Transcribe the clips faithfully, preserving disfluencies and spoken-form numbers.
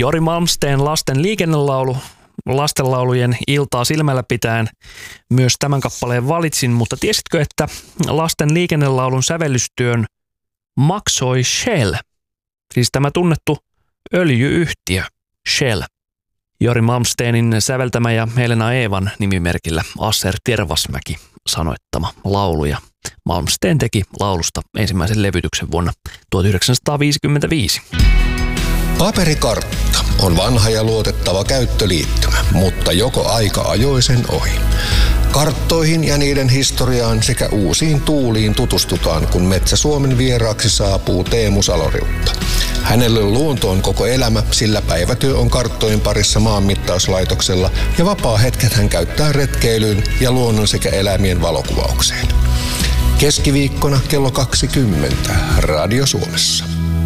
Jori Malmsteen lasten liikennelaulu, lastenlaulujen iltaa silmällä pitäen myös tämän kappaleen valitsin, mutta tiesitkö, että lasten liikennelaulun sävellystyön maksoi Shell, siis tämä tunnettu öljy-yhtiö Shell. Jori Malmsteenin säveltämä ja Helena Eevan nimimerkillä Asser Tervasmäki sanoittama laulu, ja Malmsteen teki laulusta ensimmäisen levytyksen vuonna tuhatyhdeksänsataaviisikymmentäviisi. Paperikartta on vanha ja luotettava käyttöliittymä, mutta joko aika ajoi sen ohi. Karttoihin ja niiden historiaan sekä uusiin tuuliin tutustutaan, kun Metsä Suomen vieraaksi saapuu Teemu Salorilta. Hänelle luonto on koko elämä, sillä päivätyö on karttojen parissa maanmittauslaitoksella ja vapaa-hetket hän käyttää retkeilyyn ja luonnon sekä eläimien valokuvaukseen. Keskiviikkona kello kaksikymmentä Radio Suomessa.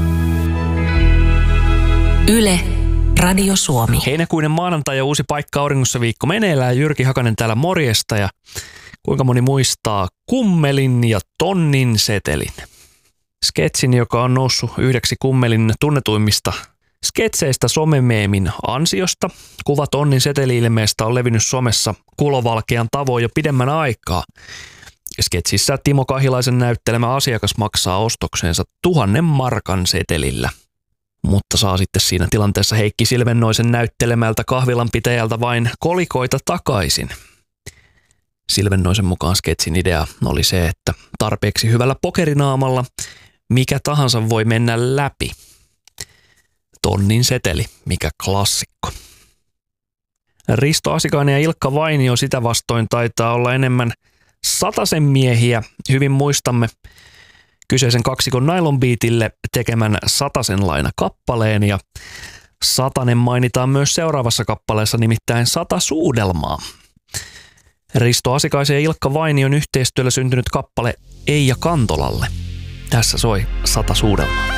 Yle, Radio Suomi. Heinäkuinen maanantai ja uusi paikka auringossa viikko meneillään. Jyrki Hakanen täällä morjesta, ja kuinka moni muistaa kummelin ja tonnin setelin. Sketsin, joka on noussut yhdeksi kummelin tunnetuimmista sketseistä somemeemin ansiosta. Kuva tonnin seteli-ilmeestä on levinnyt somessa kulovalkean tavoin jo pidemmän aikaa. Sketsissä Timo Kahilaisen näyttelemä asiakas maksaa ostokseensa tuhannen markan setelillä, mutta saa sitten siinä tilanteessa Heikki Silvennoisen näyttelemältä kahvilanpitäjältä vain kolikoita takaisin. Silvennoisen mukaan sketsin idea oli se, että tarpeeksi hyvällä pokerinaamalla mikä tahansa voi mennä läpi. Tonnin seteli, mikä klassikko. Risto Asikainen ja Ilkka Vainio sitä vastoin taitaa olla enemmän satasen miehiä. Hyvin muistamme kyseisen kaksikon Nylon Beatille tekemän Satasen laina kappaleen, ja satanen mainitaan myös seuraavassa kappaleessa, nimittäin Sata suudelmaa. Risto Asikaisen ja Ilkka Vainion yhteistyöllä syntynyt kappale Eija Kantolalle. Tässä soi Sata suudelmaa.